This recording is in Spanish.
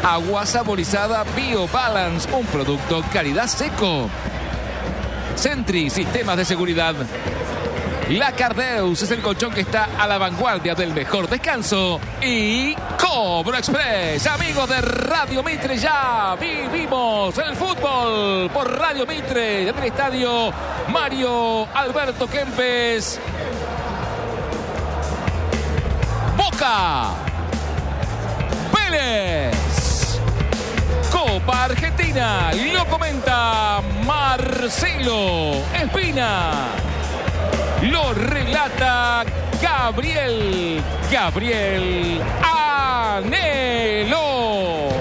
Agua saborizada BioBalance, un producto calidad seco. Sentry, sistemas de seguridad. La Cardeus es el colchón que está a la vanguardia del mejor descanso. Y Cobro Express, amigos de Radio Mitre, ya vivimos el fútbol por Radio Mitre, desde el estadio Mario Alberto Kempes. Boca, Vélez, Copa Argentina, lo comenta Marcelo Espina. Lo relata Gabriel Anelo.